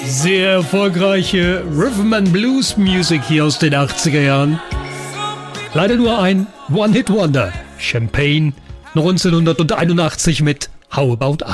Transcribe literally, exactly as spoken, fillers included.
Sehr erfolgreiche Rhythm and Blues Music hier aus den achtziger Jahren. Leider nur ein One-Hit-Wonder. Champagne neunzehnhunderteinundachtzig mit How About